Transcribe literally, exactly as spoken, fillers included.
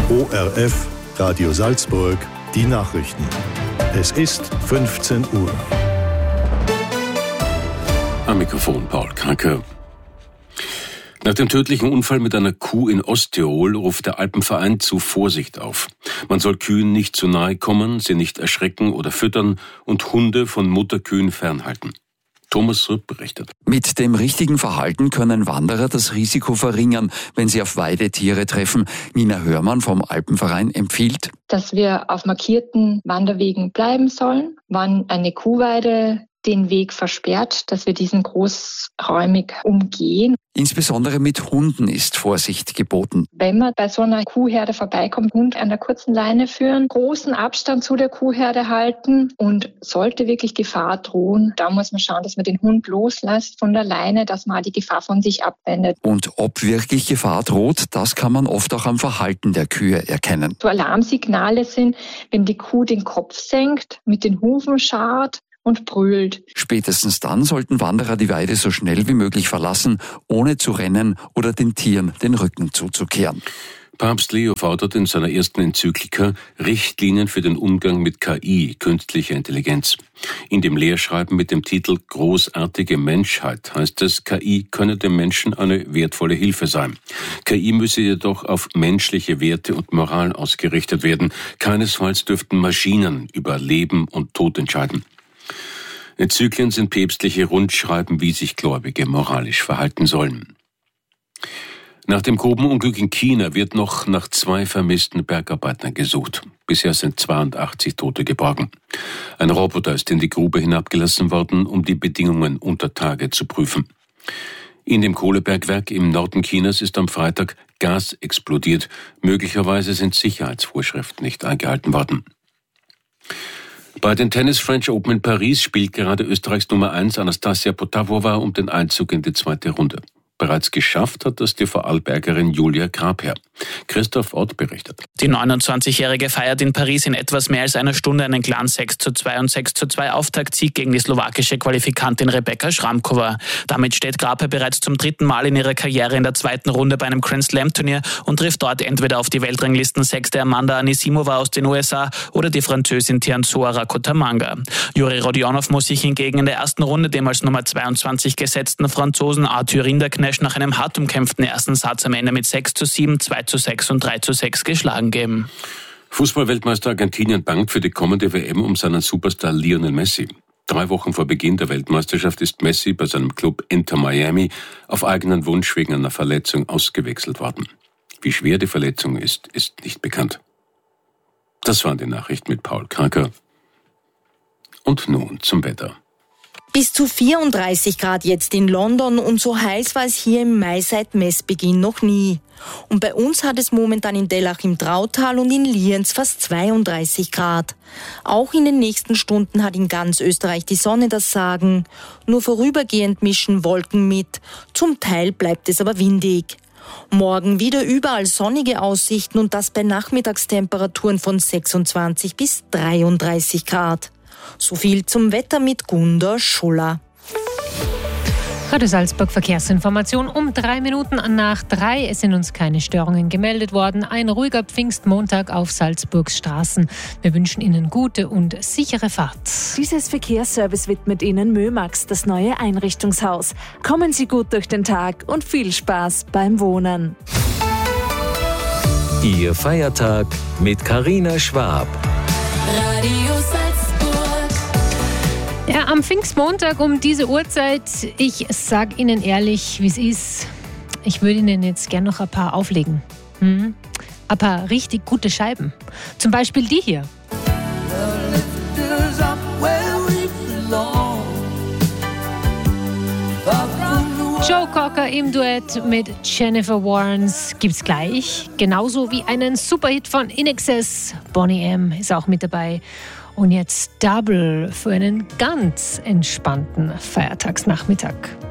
O R F, Radio Salzburg, die Nachrichten. Es ist fünfzehn Uhr. Am Mikrofon Paul Kranke. Nach dem tödlichen Unfall mit einer Kuh in Osttirol ruft der Alpenverein zu Vorsicht auf. Man soll Kühen nicht zu nahe kommen, sie nicht erschrecken oder füttern und Hunde von Mutterkühen fernhalten. Thomas Rüpp berichtet. Mit dem richtigen Verhalten können Wanderer das Risiko verringern, wenn sie auf Weidetiere treffen. Nina Hörmann vom Alpenverein empfiehlt, dass wir auf markierten Wanderwegen bleiben sollen, wann eine Kuhweide den Weg versperrt, dass wir diesen großräumig umgehen. Insbesondere mit Hunden ist Vorsicht geboten. Wenn man bei so einer Kuhherde vorbeikommt, Hund an der kurzen Leine führen, großen Abstand zu der Kuhherde halten und sollte wirklich Gefahr drohen, da muss man schauen, dass man den Hund loslässt von der Leine, dass man die Gefahr von sich abwendet. Und ob wirklich Gefahr droht, das kann man oft auch am Verhalten der Kühe erkennen. So Alarmsignale sind, wenn die Kuh den Kopf senkt, mit den Hufen scharrt und brüllt. Spätestens dann sollten Wanderer die Weide so schnell wie möglich verlassen, ohne zu rennen oder den Tieren den Rücken zuzukehren. Papst Leo fordert in seiner ersten Enzyklika Richtlinien für den Umgang mit K I, künstlicher Intelligenz. In dem Lehrschreiben mit dem Titel Großartige Menschheit heißt es, K I könne dem Menschen eine wertvolle Hilfe sein. K I müsse jedoch auf menschliche Werte und Moral ausgerichtet werden. Keinesfalls dürften Maschinen über Leben und Tod entscheiden. Enzyklen sind päpstliche Rundschreiben, wie sich Gläubige moralisch verhalten sollen. Nach dem Grubenunglück in China wird noch nach zwei vermissten Bergarbeitern gesucht. Bisher sind zweiundachtzig Tote geborgen. Ein Roboter ist in die Grube hinabgelassen worden, um die Bedingungen unter Tage zu prüfen. In dem Kohlebergwerk im Norden Chinas ist am Freitag Gas explodiert. Möglicherweise sind Sicherheitsvorschriften nicht eingehalten worden. Bei den Tennis French Open in Paris spielt gerade Österreichs Nummer eins Anastasia Potapova um den Einzug in die zweite Runde. Bereits geschafft hat das die Vorarlbergerin Julia Grabherr. Christoph Ott berichtet. Die neunundzwanzigjährige feiert in Paris in etwas mehr als einer Stunde einen klaren sechs zu zwei und sechs zu zwei Auftaktsieg gegen die slowakische Qualifikantin Rebeka Schramkova. Damit steht Grabherr bereits zum dritten Mal in ihrer Karriere in der zweiten Runde bei einem Grand Slam Turnier und trifft dort entweder auf die Weltranglisten-Sechste Amanda Anisimova aus den U S A oder die Französin Tianzhua Rakotomanga. Juri Rodionov muss sich hingegen in der ersten Runde dem als Nummer zweiundzwanzig gesetzten Franzosen Arthur Rinderknecht nach einem hart umkämpften ersten Satz am Ende mit sechs zu sieben, zwei zu sechs und drei zu sechs geschlagen geben. Fußballweltmeister Argentinien bangt für die kommende W M um seinen Superstar Lionel Messi. Drei Wochen vor Beginn der Weltmeisterschaft ist Messi bei seinem Club Inter Miami auf eigenen Wunsch wegen einer Verletzung ausgewechselt worden. Wie schwer die Verletzung ist, ist nicht bekannt. Das waren die Nachrichten mit Paul Kranker. Und nun zum Wetter. Bis zu vierunddreißig Grad jetzt in London und so heiß war es hier im Mai seit Messbeginn noch nie. Und bei uns hat es momentan in Dellach im Trautal und in Lienz fast zweiunddreißig Grad. Auch in den nächsten Stunden hat in ganz Österreich die Sonne das Sagen. Nur vorübergehend mischen Wolken mit. Zum Teil bleibt es aber windig. Morgen wieder überall sonnige Aussichten und das bei Nachmittagstemperaturen von sechsundzwanzig bis dreiunddreißig Grad. So viel zum Wetter mit Gunda Schuller. Radio Salzburg Verkehrsinformation um drei Minuten nach drei. Es sind uns keine Störungen gemeldet worden. Ein ruhiger Pfingstmontag auf Salzburgs Straßen. Wir wünschen Ihnen gute und sichere Fahrt. Dieses Verkehrsservice widmet Ihnen Mömax, das neue Einrichtungshaus. Kommen Sie gut durch den Tag und viel Spaß beim Wohnen. Ihr Feiertag mit Carina Schwab. Radio Salzburg. Ja, am Pfingstmontag um diese Uhrzeit, ich sag Ihnen ehrlich, wie es ist, ich würde Ihnen jetzt gerne noch ein paar auflegen. Hm? Ein paar richtig gute Scheiben. Zum Beispiel die hier. Joe Cocker im Duett mit Jennifer Warnes gibt's gleich. Genauso wie einen Superhit von In Excess. Boney M. ist auch mit dabei. Und jetzt Double für einen ganz entspannten Feiertagsnachmittag.